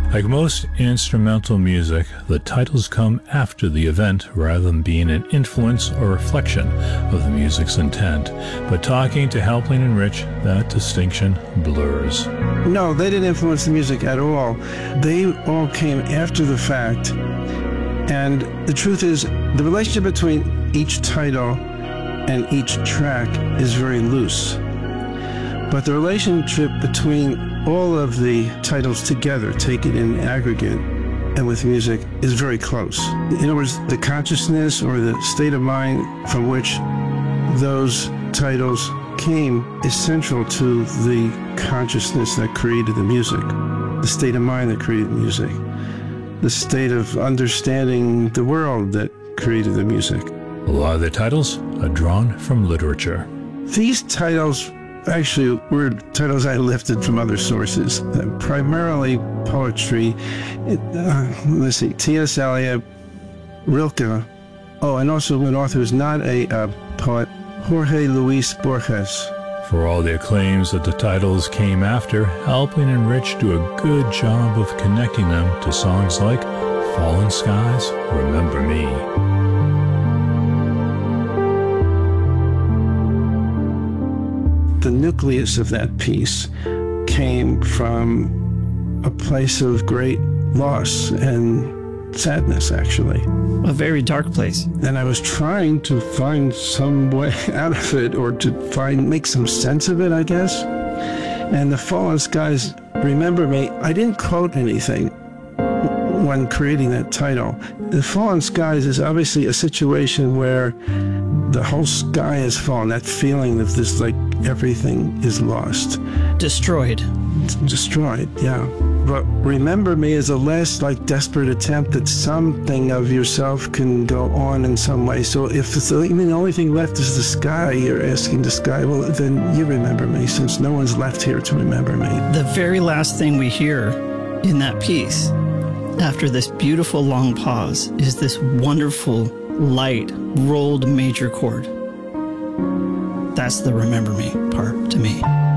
Like most instrumental music, the titles come after the event rather than being an influence or reflection of the music's intent. But talking to Halperin and Rich, that distinction blurs. No, they didn't influence the music at all. They all came after the fact. And the truth is, the relationship between each title and each track is very loose. But the relationship between all of the titles together, taken in aggregate and with music, is very close. In other words, the consciousness or the state of mind from which those titles came is central to the consciousness that created the music, the state of mind that created the music, the state of understanding the world that created the music. A lot of the titles are drawn from literature. These titles actually were titles I lifted from other sources, primarily poetry. Let's see, T.S. Eliot, Rilke, and also an author who's not a poet, Jorge Luis Borges. For all their claims that the titles came after, Halperin and Rich do a good job of connecting them to songs like Fallen Skies, Remember Me. The nucleus of that piece came from a place of great loss and sadness, actually. A very dark place. And I was trying to find some way out of it, or to make some sense of it, I guess. And the Fallen Skies, Remember Me, I didn't quote anything when creating that title. The Fallen Skies is obviously a situation where the whole sky has fallen, that feeling of this, like, everything is lost. Destroyed. Destroyed, yeah. But Remember Me is a last, like, desperate attempt that something of yourself can go on in some way. So if it's even the only thing left is the sky, you're asking the sky, well, then you remember me, since no one's left here to remember me. The very last thing we hear in that piece, after this beautiful long pause, is this wonderful, light, rolled major chord. That's the Remember Me part to me.